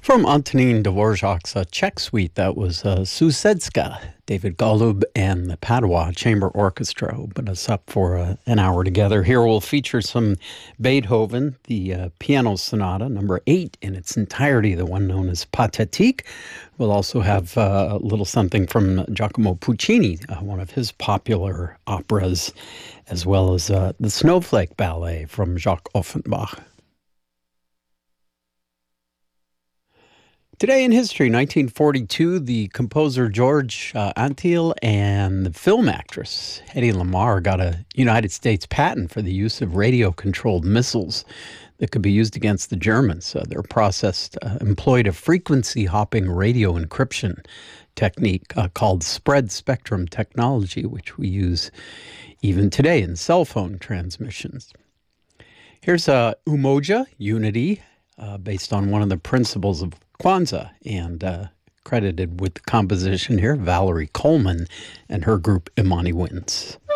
From Antonin Dvorak's Czech suite, that was Susedska, David Golub and the Padua Chamber Orchestra opened us up for an hour together. Here we'll feature some Beethoven, the piano sonata, number 8 in its entirety, the one known as Pathétique. We'll also have a little something from Giacomo Puccini, one of his popular operas, as well as the Snowflake Ballet from Jacques Offenbach. Today in history, 1942, the composer George Antheil and the film actress Hedy Lamarr got a United States patent for the use of radio-controlled missiles that could be used against the Germans. Their process employed a frequency-hopping radio encryption technique called spread spectrum technology, which we use even today in cell phone transmissions. Here's Umoja, unity, based on one of the principles of Kwanzaa, and credited with the composition here, Valerie Coleman and her group Imani Winds.